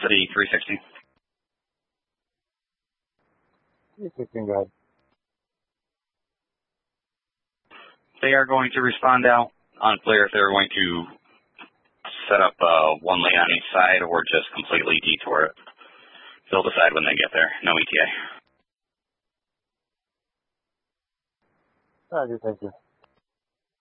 City 316. 316, go ahead. They are going to respond out. Unclear if they're going to set up one lane on each side or just completely detour it. They'll decide when they get there. No ETA. Roger, thank you.